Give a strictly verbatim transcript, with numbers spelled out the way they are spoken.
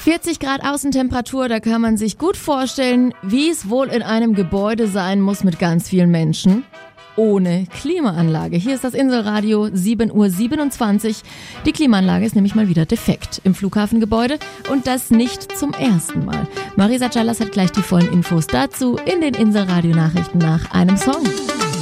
vierzig Grad Außentemperatur, da kann man sich gut vorstellen, wie es wohl in einem Gebäude sein muss mit ganz vielen Menschen. Ohne Klimaanlage. Hier ist das Inselradio, sieben Uhr siebenundzwanzig. Die Klimaanlage ist nämlich mal wieder defekt im Flughafengebäude und das nicht zum ersten Mal. Marisa Callas hat gleich die vollen Infos dazu in den Inselradio-Nachrichten nach einem Song.